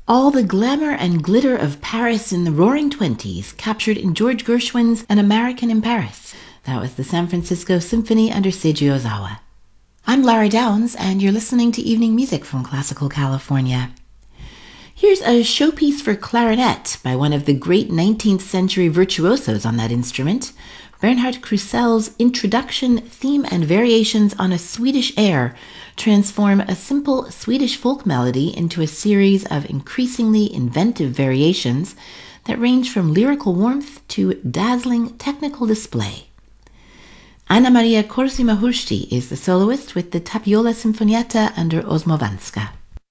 All the glamour and glitter of Paris in the Roaring Twenties captured in George Gershwin's An American in Paris. That was the San Francisco Symphony under Seiji Ozawa. I'm Lara Downs, and you're listening to Evening Music from Classical California. Here's a showpiece for clarinet by one of the great 19th century virtuosos on that instrument, Bernhard Krusell's introduction, theme, and variations on a Swedish air transform a simple Swedish folk melody into a series of increasingly inventive variations that range from lyrical warmth to dazzling technical display. Anna Maria Korsima-Hursti is the soloist with the Tapiola Sinfonietta under Osmowanska.